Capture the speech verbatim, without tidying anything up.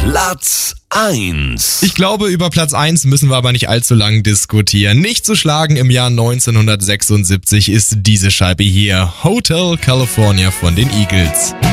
Platz eins. Ich glaube, über Platz eins müssen wir aber nicht allzu lang diskutieren. Nicht zu schlagen im Jahr neunzehnhundertsechsundsiebzig ist diese Scheibe hier. Hotel California von den Eagles.